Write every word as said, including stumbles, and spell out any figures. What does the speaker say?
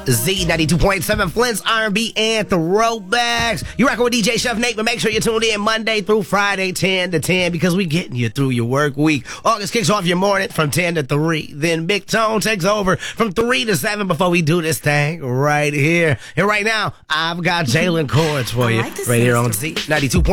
Z ninety-two point seven, Flint's R and B and Throwbacks. You rockin' with D J Chef Nate, but make sure you're tuned in Monday through Friday, ten to ten, because we getting you through your work week. August kicks off your morning from ten to three. Then Big Tone takes over from three to seven before we do this thing right here. And right now, I've got Jalen Cords for you, like right here on Z ninety-two point seven.